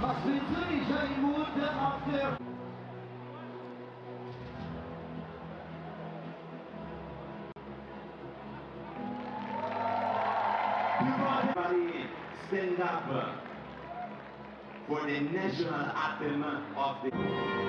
Was willst du nicht ein Mut auf der... Everybody stand up for the national anthem of the...